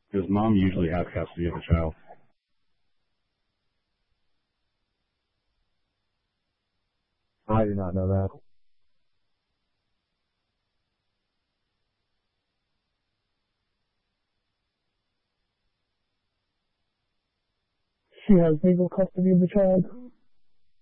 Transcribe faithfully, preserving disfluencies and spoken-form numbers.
Does mom usually have custody of the child? I do not know that. She has legal custody of the child.